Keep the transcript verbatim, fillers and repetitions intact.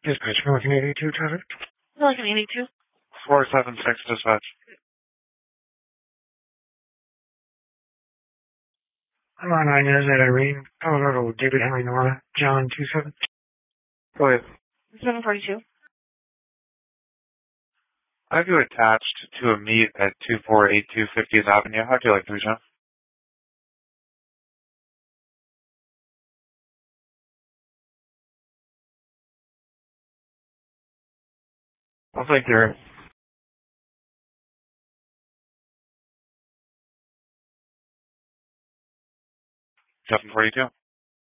Dispatch, American eighty-two traffic. American eighty-two. four seven six dispatch. I'm on nine years at Irene, Colorado, David Henry Nora, John two seven. Go ahead. seven forty-two. I have you attached to a meet at two four eight two fiftieth Avenue. How'd you like to be shown? I'll take care. seven forty-two.